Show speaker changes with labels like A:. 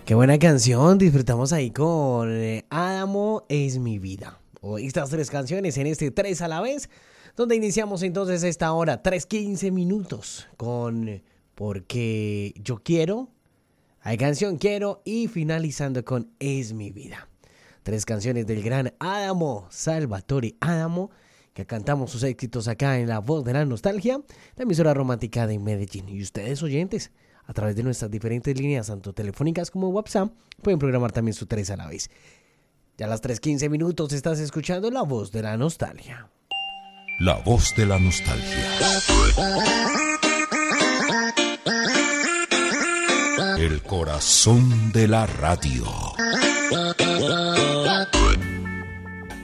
A: Qué buena canción, disfrutamos ahí con Adamo es mi vida. Hoy estas tres canciones en este 3 a la vez, donde iniciamos entonces esta hora, 3:15 minutos, con Porque yo quiero, hay canción quiero y finalizando con Es mi vida. Tres canciones del gran Adamo, Salvatore Adamo, que cantamos sus éxitos acá en La Voz de la Nostalgia, la emisora romántica de Medellín. Y ustedes oyentes, a través de nuestras diferentes líneas, tanto telefónicas como WhatsApp, pueden programar también su 3 a la vez. Ya a las 3:15 minutos estás escuchando La Voz de la Nostalgia.
B: La Voz de la Nostalgia. El corazón de la radio.